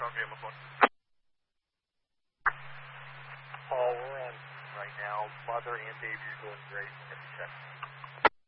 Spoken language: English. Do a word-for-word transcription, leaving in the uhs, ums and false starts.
R V on the phone. Paul, we're on right now. Mother and baby are doing great. Let me check.